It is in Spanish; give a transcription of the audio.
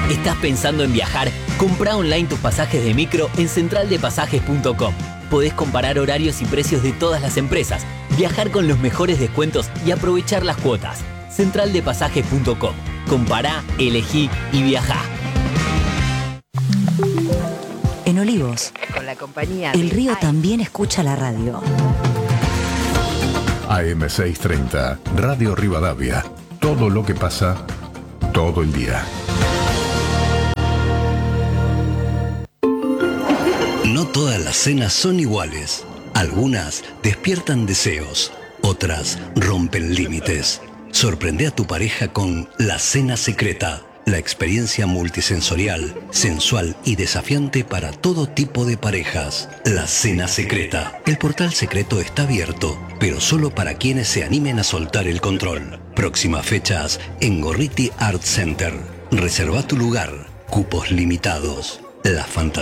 ¿Estás pensando en viajar? Comprá online tus pasajes de micro en centraldepasajes.com. Podés comparar horarios y precios de todas las empresas, viajar con los mejores descuentos y aprovechar las cuotas. Centraldepasajes.com. Compará, elegí y viajá. En Olivos, con la compañía El Río también escucha la radio. AM630, Radio Rivadavia. Todo lo que pasa, todo el día. No todas las cenas son iguales. Algunas despiertan deseos, otras rompen límites. Sorprende a tu pareja con La Cena Secreta, la experiencia multisensorial, sensual y desafiante para todo tipo de parejas. La Cena Secreta. El portal secreto está abierto, pero solo para quienes se animen a soltar el control. Próximas fechas en Gorriti Art Center. Reserva tu lugar. Cupos limitados. La fantasía